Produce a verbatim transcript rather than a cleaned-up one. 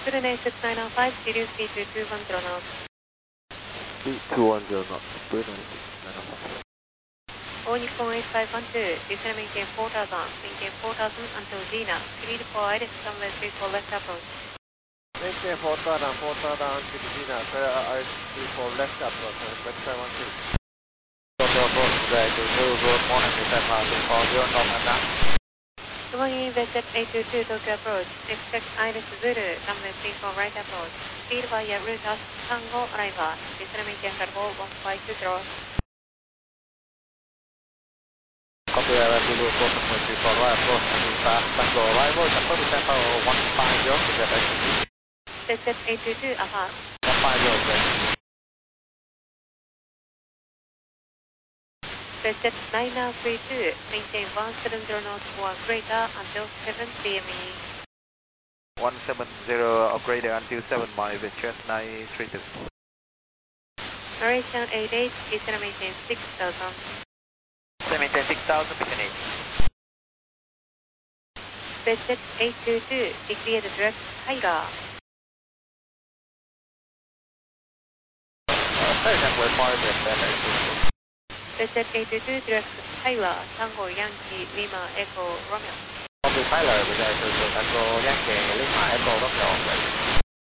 Brunei six nine zero five, Sirius B two two one zero knots. B two one zero knots, Brunei six nine zero five. All Nippon eight five one two, descend maintain four thousand, maintain four thousand until Gina. Cleared for Iris, runway three four left approach. Maintain four thousand, four thousand until Gina, clear Iris three four left approach, eight five one two. Tokyo approach today to zero zero morning, December three four zero north and down. Good morning, Visit eight two two Tokyo approach. Expect Iris Zulu, runway three four right approach. Speed via route as Tango arrival. Descend maintain cargo one five two zero. Copy, uh, Zulu four three four right approach, and fast Tango arrival, Tango December one five zero to get back to you. Visit eight two two Alpha. one five zero, okay. Visit nine nine three two, maintain one seven zero knots or greater until seven C M E. one seven zero or greater until seven miles, Jet nine three two. Malaysian eight eight, descend maintain six thousand. Descend maintain six thousand, beacon eight. Visit eight two two, declared direct Tiger. American way five and then eight two two. Visit eight two two, direct Tyler, Tango Yankee, Lima, Echo, Romeo. Copy Tyler, we got to Tango Yankee, Lima, Echo, Romeo.